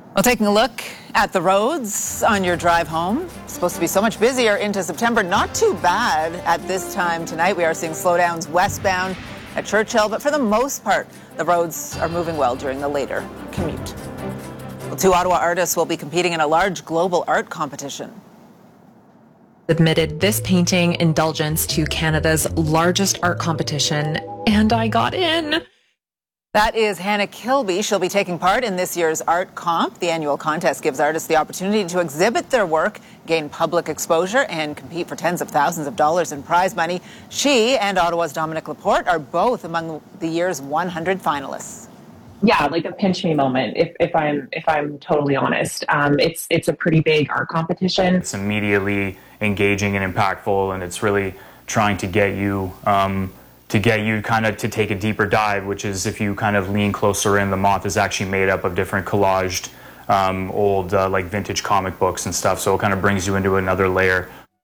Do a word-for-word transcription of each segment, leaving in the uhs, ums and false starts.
Well, taking a look at the roads on your drive home. It's supposed to be so much busier into September. Not too bad at this time tonight. We are seeing slowdowns westbound at Churchill, but for the most part, the roads are moving well during the later commute. Well, two Ottawa artists will be competing in a large global art competition. Submitted this painting, Indulgence, to Canada's largest art competition, and I got in. That is Hannah Kilby. She'll be taking part in this year's Art Comp. The annual contest gives artists the opportunity to exhibit their work, gain public exposure, and compete for tens of thousands of dollars in prize money. She and Ottawa's Dominic Laporte are both among the year's one hundred finalists. Yeah, like a pinch me moment, if, if I'm if I'm totally honest. Um, it's it's a pretty big art competition. It's immediately engaging and impactful, and it's really trying to get you um, to get you kind of to take a deeper dive, which is if you kind of lean closer in, the moth is actually made up of different collaged um, old uh, like vintage comic books and stuff, so it kind of brings you into another layer.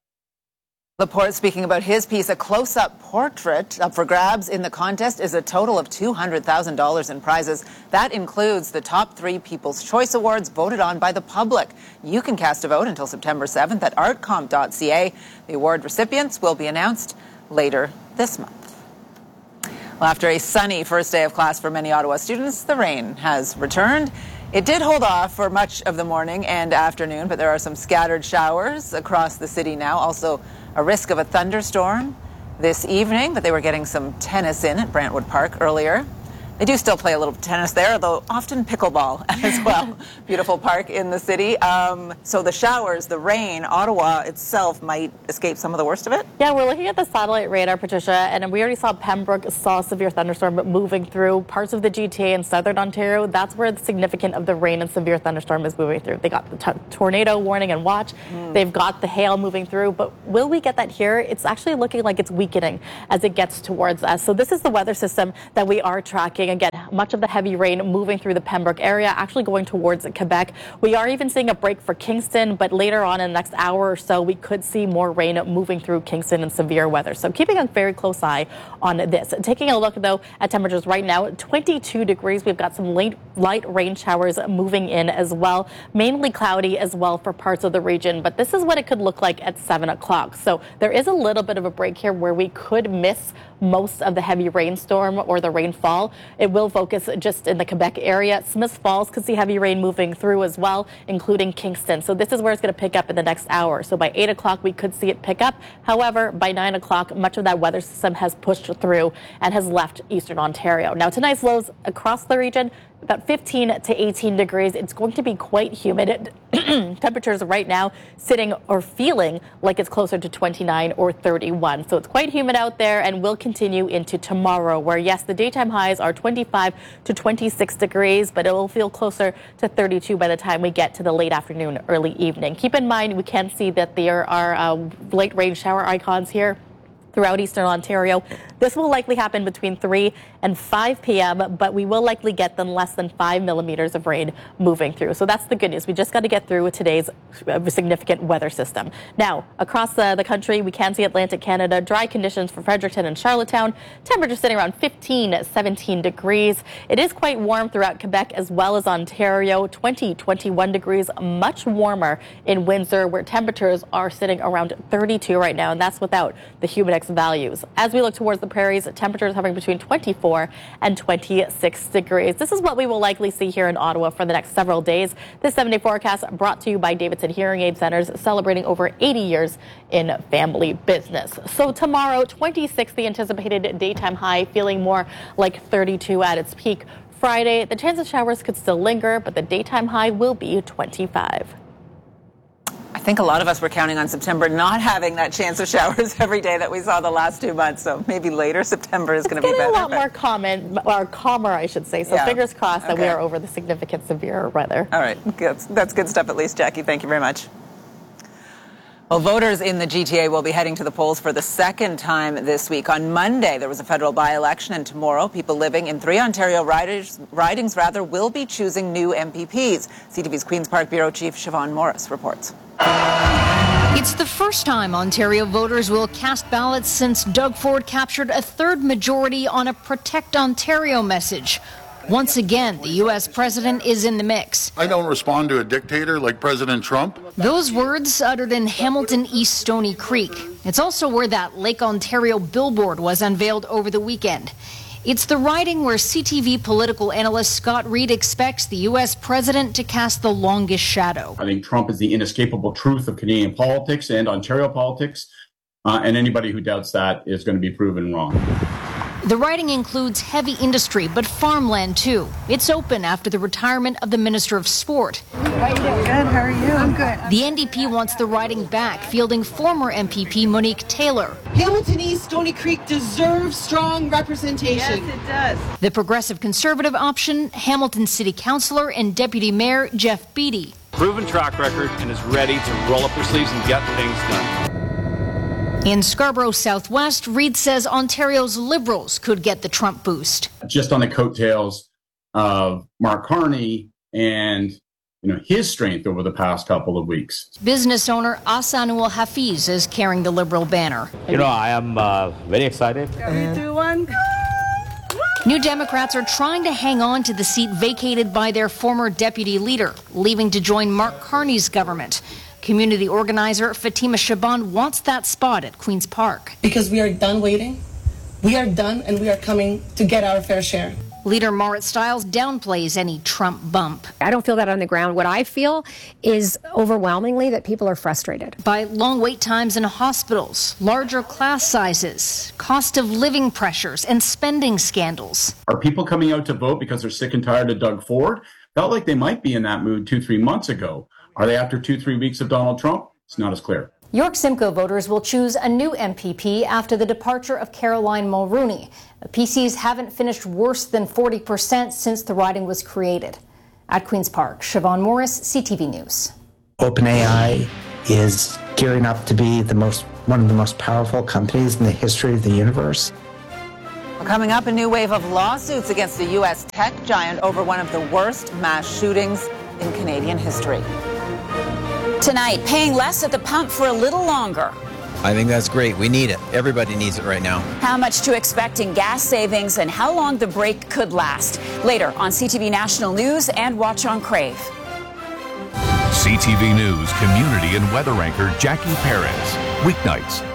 Laporte speaking about his piece, a close-up portrait up for grabs in the contest is a total of two hundred thousand dollars in prizes. That includes the top three People's Choice Awards voted on by the public. You can cast a vote until September seventh at art comp dot c a. The award recipients will be announced later this month. Well, after a sunny first day of class for many Ottawa students, the rain has returned. It did hold off for much of the morning and afternoon, but there are some scattered showers across the city now. Also, a risk of a thunderstorm this evening, but they were getting some tennis in at Brantwood Park earlier. They do still play a little tennis there, though often pickleball as well. Beautiful park in the city. Um, so the showers, the rain, Ottawa itself might escape some of the worst of it? Yeah, we're looking at the satellite radar, Patricia, and we already saw Pembroke saw a severe thunderstorm moving through parts of the G T A and southern Ontario. That's where the significant of the rain and severe thunderstorm is moving through. They got the t- tornado warning and watch. Mm. They've got the hail moving through, but will we get that here? It's actually looking like it's weakening as it gets towards us. So this is the weather system that we are tracking. Again, much of the heavy rain moving through the Pembroke area, actually going towards Quebec. We are even seeing a break for Kingston, but later on in the next hour or so, we could see more rain moving through Kingston and severe weather. So keeping a very close eye on this. Taking a look, though, at temperatures right now, twenty-two degrees. We've got some late, light rain showers moving in as well. Mainly cloudy as well for parts of the region, but this is what it could look like at seven o'clock. So there is a little bit of a break here where we could miss most of the heavy rainstorm or the rainfall. It will focus just in the Quebec area. Smiths Falls could see heavy rain moving through as well, including Kingston. So this is where it's going to pick up in the next hour. So by eight o'clock, we could see it pick up. However, by nine o'clock, much of that weather system has pushed through and has left eastern Ontario. Now, tonight's lows across the region, about fifteen to eighteen degrees. It's going to be quite humid. Temperatures right now sitting or feeling like it's closer to twenty-nine or thirty-one. So it's quite humid out there and will continue into tomorrow, where, yes, the daytime highs are twenty-five to twenty-six degrees, but it will feel closer to thirty-two by the time we get to the late afternoon, early evening. Keep in mind, we can see that there are uh, late rain shower icons here throughout eastern Ontario. This will likely happen between three and five p.m., but we will likely get them less than five millimeters of rain moving through. So that's the good news. We just got to get through with today's significant weather system. Now, across the, the country, we can see Atlantic Canada, dry conditions for Fredericton and Charlottetown. Temperatures sitting around fifteen, seventeen degrees. It is quite warm throughout Quebec as well as Ontario, twenty, twenty-one degrees, much warmer in Windsor, where temperatures are sitting around thirty-two right now, and that's without the humidex values. As we look towards the prairies, temperatures hovering between twenty-four and twenty-six degrees. This is what we will likely see here in Ottawa for the next several days. This seven-day forecast brought to you by Davidson Hearing Aid Centers, celebrating over eighty years in family business. So tomorrow, twenty-six, the anticipated daytime high, feeling more like thirty-two at its peak. Friday, the chance of showers could still linger, but the daytime high will be twenty-five. I think a lot of us were counting on September not having that chance of showers every day that we saw the last two months. So maybe later September is going to be better. a lot more common, or calmer, I should say. So yeah. Fingers crossed okay. that we are over the significant severe weather. All right. That's, that's good stuff at least, Jackie. Thank you very much. Well, voters in the G T A will be heading to the polls for the second time this week. On Monday, there was a federal by-election, and tomorrow, people living in three Ontario ridings, ridings rather, will be choosing new M P Ps. C T V's Queen's Park Bureau Chief Siobhan Morris reports. It's the first time Ontario voters will cast ballots since Doug Ford captured a third majority on a Protect Ontario message. Once again, the U S president is in the mix. I don't respond to a dictator like President Trump. Those words uttered in Hamilton East Stony Creek. It's also where that Lake Ontario billboard was unveiled over the weekend. It's the riding where C T V political analyst Scott Reed expects the U S president to cast the longest shadow. I think Trump is the inescapable truth of Canadian politics and Ontario politics, uh, and anybody who doubts that is going to be proven wrong. The riding includes heavy industry, but farmland too. It's open after the retirement of the Minister of Sport. Good, how are you? I'm good. The N D P wants the riding back, fielding former M P P Monique Taylor. Hamilton East Stony Creek deserves strong representation. Yes, it does. The Progressive Conservative option, Hamilton City Councillor and Deputy Mayor Jeff Beattie. Proven track record and is ready to roll up their sleeves and get things done. In Scarborough Southwest, Reed says Ontario's Liberals could get the Trump boost. Just on the coattails of Mark Carney and you know his strength over the past couple of weeks. Business owner Asanul Hafiz is carrying the Liberal banner. You know, I am uh, very excited. Three, two, one. New Democrats are trying to hang on to the seat vacated by their former deputy leader, leaving to join Mark Carney's government. Community organizer Fatima Shaban wants that spot at Queen's Park. Because we are done waiting. We are done and we are coming to get our fair share. Leader Moritz Stiles downplays any Trump bump. I don't feel that on the ground. What I feel is overwhelmingly that people are frustrated. By long wait times in hospitals, larger class sizes, cost of living pressures, and spending scandals. Are people coming out to vote because they're sick and tired of Doug Ford? Felt like they might be in that mood two, three months ago. Are they after two, three weeks of Donald Trump? It's not as clear. York Simcoe voters will choose a new M P P after the departure of Caroline Mulrooney. The P Cs haven't finished worse than forty percent since the riding was created. At Queen's Park, Siobhan Morris, C T V News. OpenAI is gearing up to be the most one of the most powerful companies in the history of the universe. Coming up, a new wave of lawsuits against the U S tech giant over one of the worst mass shootings in Canadian history. Tonight, paying less at the pump for a little longer. I think that's great. We need it. Everybody needs it right now. How much to expect in gas savings and how long the break could last. Later on C T V National News and Watch on Crave. C T V News community and weather anchor Jackie Perez. Weeknights